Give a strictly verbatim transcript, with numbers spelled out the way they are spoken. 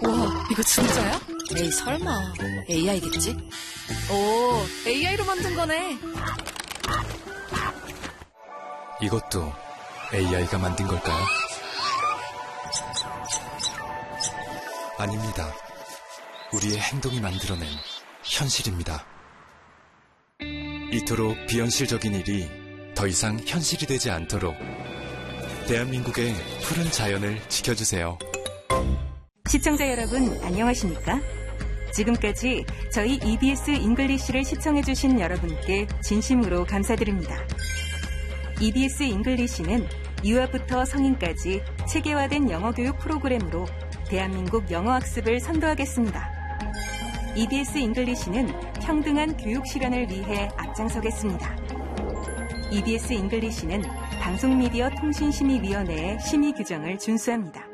와, 이거 진짜야? 에이, 설마. 에이아이겠지? 오, 에이아이로 만든 거네. 이것도 에이아이가 만든 걸까요? 아닙니다. 우리의 행동이 만들어낸 현실입니다. 이토록 비현실적인 일이 더 이상 현실이 되지 않도록 대한민국의 푸른 자연을 지켜주세요. 시청자 여러분, 안녕하십니까? 지금까지 저희 이비에스 잉글리시를 시청해주신 여러분께 진심으로 감사드립니다. 이비에스 잉글리시는 유아부터 성인까지 체계화된 영어 교육 프로그램으로 대한민국 영어 학습을 선도하겠습니다. 이비에스 잉글리시는 평등한 교육 실현을 위해 앞장서겠습니다. 이비에스 잉글리시는 방송미디어 통신심의위원회의 심의 규정을 준수합니다.